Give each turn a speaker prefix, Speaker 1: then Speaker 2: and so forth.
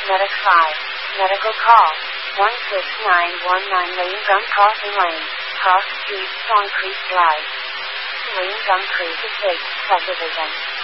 Speaker 1: Medic 5. Medical call. 16919 Lane Gum Crossing Lane. Cross Street, Stonecreek Drive. Lane Gum Creek Estate, Subdivision.